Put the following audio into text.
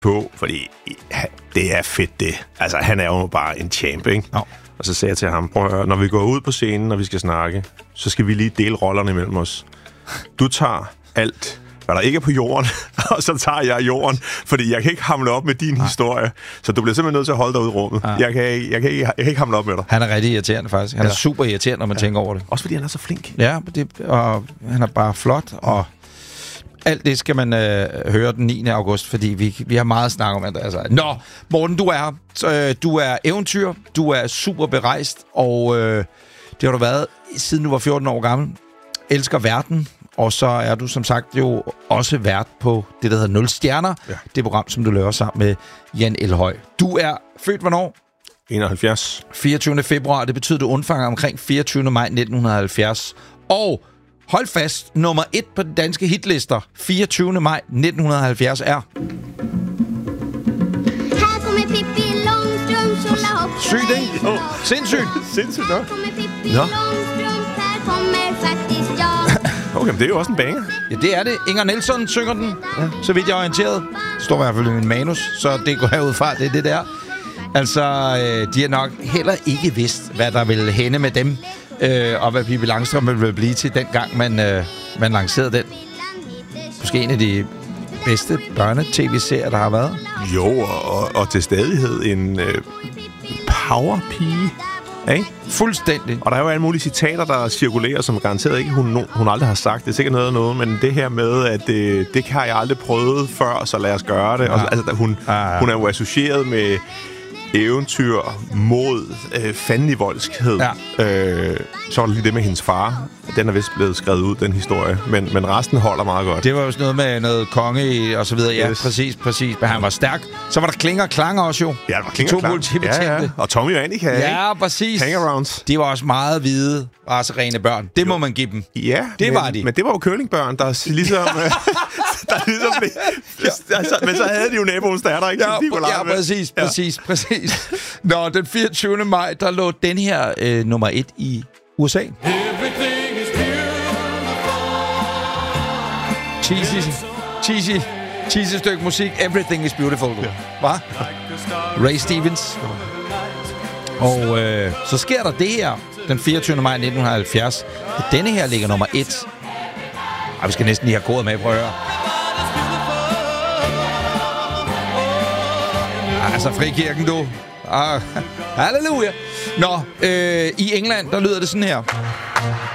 på, fordi det er fedt, det. Altså, han er jo bare en champ, ikke? Ja. Og så sagde jeg til ham, prøv at høre, når vi går ud på scenen, når vi skal snakke, så skal vi lige dele rollerne mellem os. Du tager alt, hvad der ikke er på jorden, og så tager jeg jorden, fordi jeg kan ikke hamle op med din historie. Så du bliver simpelthen nødt til at holde dig ud i rummet. Ja. Jeg kan ikke hamle op med dig. Han er rigtig irriterende, faktisk. Han er super irriterende, når man tænker over det. Også fordi han er så flink. Ja, og han er bare flot, og alt det skal man høre den 9. august, fordi vi har meget snak om, Andreas. Nå, Morten, du er her. Du er eventyr, du er super berejst, og det har du været, siden du var 14 år gammel. Elsker verden, og så er du som sagt jo også vært på det, der hedder 0 Stjerner. Ja. Det program, som du laver sammen med Jan Elhøj. Du er født hvornår? 71. 24. februar, det betyder, du undfanger omkring 24. maj 1970. Og hold fast, nummer 1 på de danske hitlister, 24. maj 1970 er... Her kommer Pippi Långstrump, tjolahopp. Sygt, ikke? Oh. Sindssygt. Sindssygt nok. Her kommer Pippi Nå. Långstrump, her kommer faktisk jeg. Okay, men det er jo også en banger. Ja, det er det. Inger Nielsen synger den, så vidt jeg er orienteret. Det står i hvert fald i min manus, så det går jeg ud fra, det er det der. Altså, de har nok heller ikke vidst, hvad der ville hænde med dem, og hvad Pippi Langstrømpe ville blive til, dengang man lancerede den. Måske en af de bedste børne-tv-serier, der har været. Jo, og til stadighed en powerpige, ikke? Fuldstændig. Og der er jo alle mulige citater, der cirkulerer, som garanteret ikke hun aldrig har sagt. Det er sikkert noget, men det her med, at det har jeg aldrig prøvet før, så lad os gøre det. Ja. Og, altså, hun er jo associeret med eventyr mod fandenivoldskhed. Ja. Så var det lige det med hendes far. Den er vist blevet skrevet ud, den historie. Men resten holder meget godt. Det var jo sådan noget med noget konge og så videre. Ja, yes. præcis. Men han var stærk. Så var der Klinger og Klanger også jo. Ja, der var Klinger og Klanger. Ja. Og Tommy og Annika. Ja, præcis. Hangarounds. De var også meget hvide, racerene børn. Det må man give dem. Ja, det var de. Men det var jo curlingbørn, der ligesom... men så havde de jo naboens datter, ikke? Ja, præcis. Nå, den 24. maj, der lå den her nummer 1 i USA. Cheesy stykke musik. Everything is beautiful. Hva? Ray Stevens. Og så sker der det her den 24. maj 1970. At denne her ligger nummer 1. Og vi skal næsten lige have kodet med, prøv at høre. Altså, frikirken, du. Halleluja. Nå, i England, der lyder det sådan her.